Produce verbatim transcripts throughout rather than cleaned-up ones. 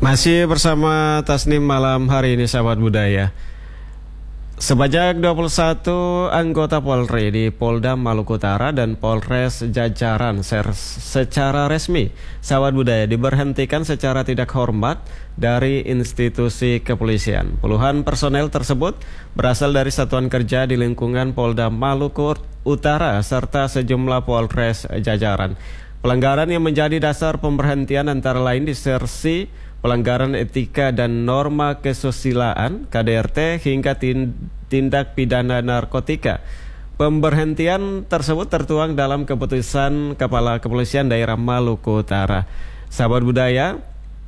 Masih bersama Tasnim malam hari ini, sahabat budaya. Sebanyak dua puluh satu anggota Polri di Polda Maluku Utara dan Polres Jajaran secara resmi, sahabat budaya, diberhentikan secara tidak hormat dari institusi kepolisian. Puluhan personel tersebut berasal dari satuan kerja di lingkungan Polda Maluku Utara serta sejumlah Polres Jajaran. Pelanggaran yang menjadi dasar pemberhentian antara lain disersi pelanggaran etika dan norma kesusilaan K D R T hingga tindak pidana narkotika. Pemberhentian tersebut tertuang dalam keputusan Kepala Kepolisian Daerah Maluku Utara. Sahabat budaya,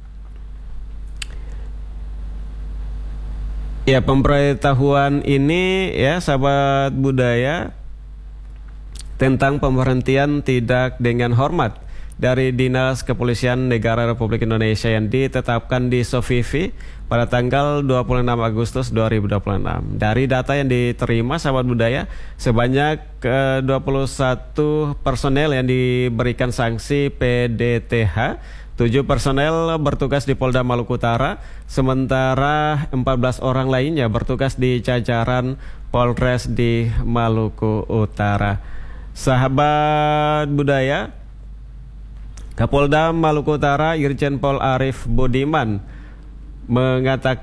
ya, pemberitahuan ini ya sahabat budaya tentang pemberhentian tidak dengan hormat dari Dinas Kepolisian Negara Republik Indonesia yang ditetapkan di Sofifi pada tanggal dua puluh enam Agustus dua ribu dua puluh enam. Dari data yang diterima, sahabat budaya, sebanyak eh, dua puluh satu personel yang diberikan sanksi P D T H, tujuh personel bertugas di Polda Maluku Utara, sementara empat belas orang lainnya bertugas di jajaran Polres di Maluku Utara. Sahabat budaya, Kapolda Maluku Utara Irjen Pol Arief Budiman mengatakan